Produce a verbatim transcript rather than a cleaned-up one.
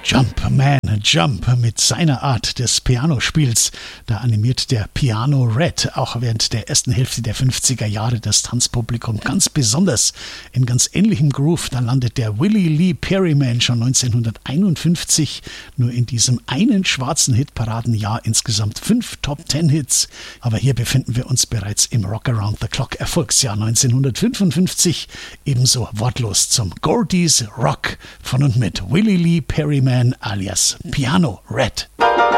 Jump Man Jump mit seiner Art des Pianospiels. Da animiert der Piano Red auch während der ersten Hälfte der fünfziger Jahre das Tanzpublikum ganz besonders. In ganz ähnlichem Groove, da landet der Willie Lee Perryman schon neunzehnhunderteinundfünfzig nur in diesem einen schwarzen Hitparadenjahr insgesamt fünf Top-Ten-Hits. Aber hier befinden wir uns bereits im Rock Around the Clock Erfolgsjahr neunzehnhundertfünfundfünfzig, ebenso wortlos zum Gordy's Rock von und mit Willie Lee Perryman alias Piano Red.